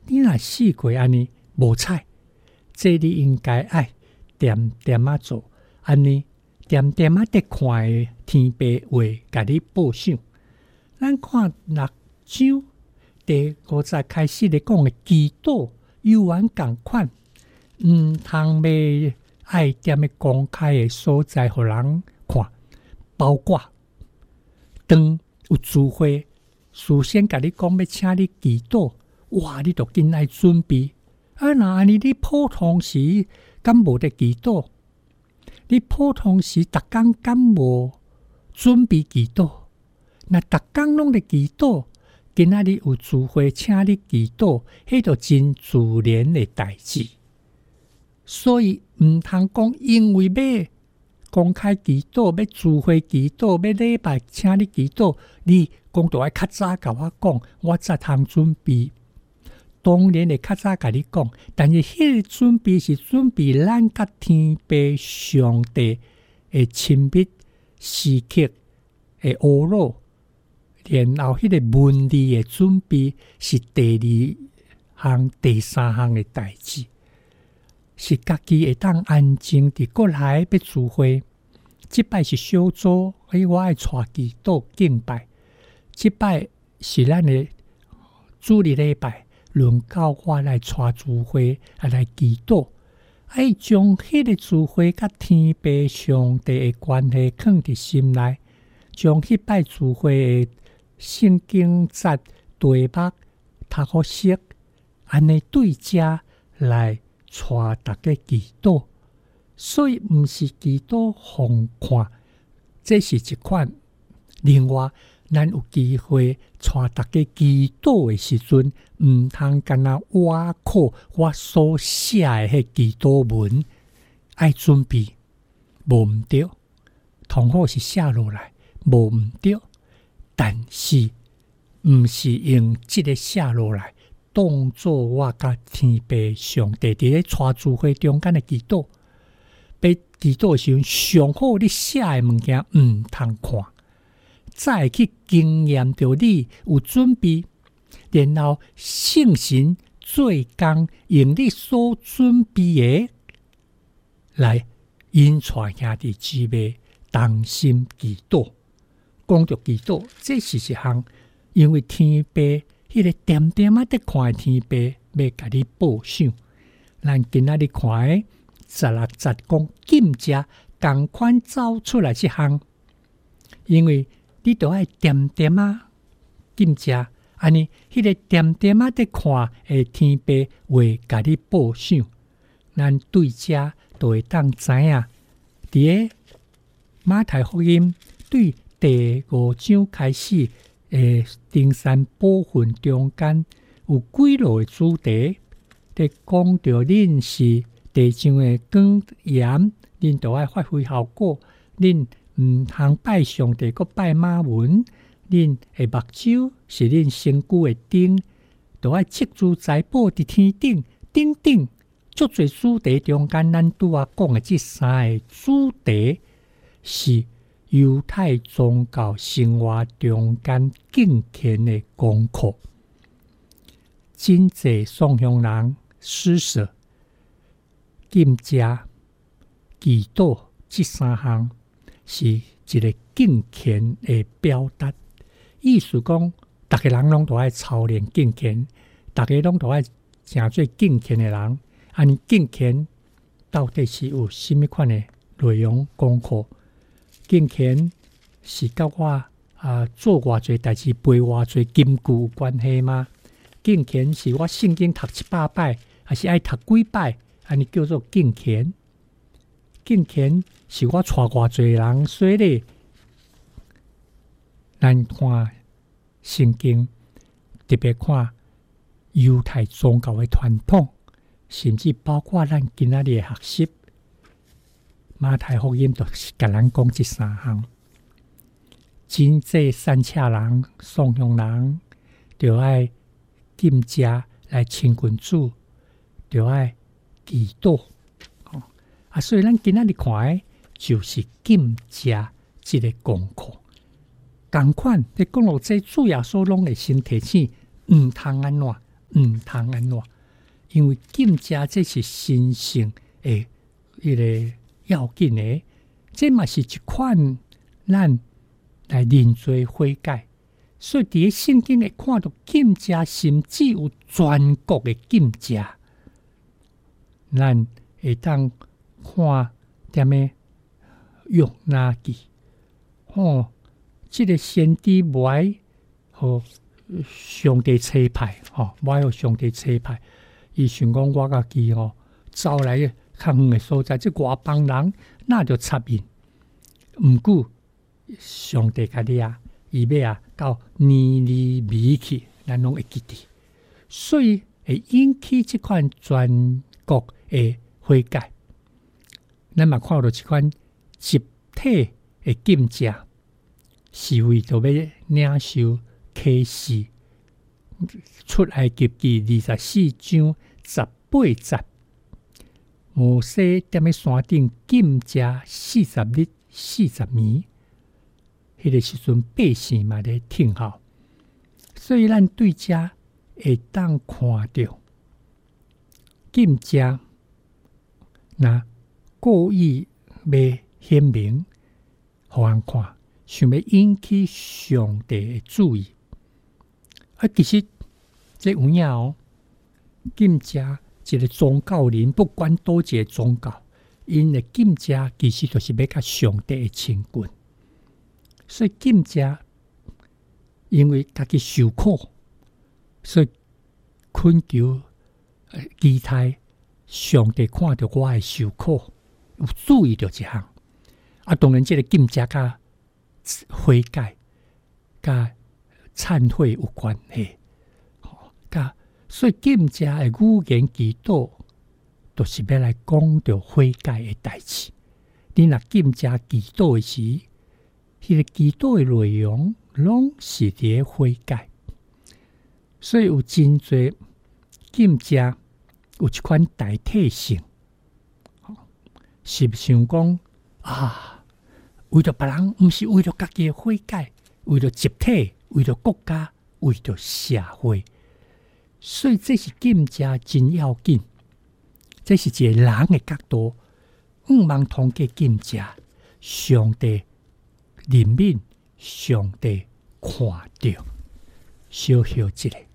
你若试过安尼无彩，这你应该爱点点啊做，安尼点点啊得看的天白话，甲你报赏。咱看6章第5节开始咧讲的祈祷，有缘共款，通要爱点的公开的所在，互人看，包括当有聚会，事先甲你讲要请你祈祷，哇，你就紧爱准备。啊，那安尼你普通时敢无得祈祷？你普通时逐工敢无准备祈祷？那逐工拢咧祈祷，今仔日有聚会请你祈祷，迄就真自然的代志。所以毋通讲，因为要公开祈祷，要聚会祈祷，要礼拜请你祈祷，你讲就爱较早甲我讲，我才通准备。当然会较早甲你讲，但是迄个准备是准备咱甲天父上帝的亲密时刻的乌络，然后迄个文字的准备是第2项、第3项的代志，是家己会当安静伫过来要聚会。即摆是小组，我爱带祈祷敬拜。即摆是咱的主日礼拜。轮到我来带聚会，来祈祷，爱将迄个聚会甲天父上帝的关系放伫心内，将迄摆聚会的圣经节题目读好熟，安尼对遮来带大家祈祷。所以毋是祈祷互看，这是一款。另外，咱有机会带大家祈祷的时阵，毋通干那挖苦我所写的迄祈祷文，爱准备，无毋对，同好是写落来，无毋对，但是毋是用即个写落来当作我甲天父上帝伫咧带聚会中间的祈祷。要祈祷的时阵，上好你写的物件毋通看。再去经验到你有准备，然后圣神做工，用你所准备的来引带兄弟姊妹同心祈祷。讲到祈祷，这是一项，因为天父迄个点点仔得看的天父要甲你报赏。咱今仔日看的16节讲禁食，共款走出来一项，因为你都爱点点啊禁食，安尼迄个点点啊得看的天父会甲你报赏。咱对遮都会当知影，伫个马太福音对第5章开始登山部分中间有几路的主题，伫讲到恁是地上的光盐，恁都爱发挥效果，恁毋通拜上帝，阁拜马文。恁的目睭是恁身躯的灯，都爱积珠财宝伫天顶，顶顶足侪主题中间，咱拄仔讲的这3个主题是犹太宗教生活中间敬虔的功课。真济送向人施舍、禁食、祈祷这3项。是一个敬虔的表达，意思讲，大家人拢都爱操练敬虔，大家拢都爱成做敬虔的人。安尼敬虔到底是有什么款的内容功课？敬虔是甲我做偌侪代志、背偌侪金句有关系吗？敬虔是我圣经读700摆，还是爱读几摆？安尼叫做敬虔。敬虔是我带偌侪人，所以咧，咱看圣经，特别看犹太宗教的传统，甚至包括咱今仔日的学习，马太福音就是甲咱讲这3项。真济散车人、送向人，就爱禁食来亲近主，就爱祈祷。所以咱今仔日看的就是禁食这个功课。同款，你讲到这主耶稣拢会先提醒，毋通安怎， 通安怎？因为禁食这是神圣的一个要紧的，这嘛是一款咱来认罪悔改。所以伫咧圣经会看到禁食，甚至有全国的禁食。咱会当看点诶约拿记，这个先知无爱和上帝差派，无爱和上帝差派。伊想讲我家己走来较远的所在，即外邦人那就插因。毋过上帝甲你伊要到尼尼微去，咱拢会记得，所以会引起即款全国的悔改。咱嘛看到即款集体的禁食，是为着要领受启示出埃及记24章18节。摩西踮咧山顶禁食40日40年。迄个时阵，百姓嘛咧听候，所以咱对遮会当看到禁食，那故意要显明，互人看，想要引起上帝的注意。其实这有影禁食一个宗教人，不管多一个宗教，因的禁食其实就是要甲上帝的亲近。所以禁食，因为家己受苦，所以恳求期待上帝看到我的受苦，有注意到这项。当然，这个禁食甲悔改、甲忏悔有关系。所以禁食的语言祈祷，都是要来讲到悔改的代志。你若禁食祈祷的时，迄个祈祷的内容，拢是伫咧悔改，所以有真侪禁食有一款代替性，是想讲为着别人，毋是为着家己的悔改，为着集体，为着国家，为着社会，所以这是禁食真要紧。这是一个人的角度，毋茫通过禁食，上帝怜悯，上帝看到，小小一个。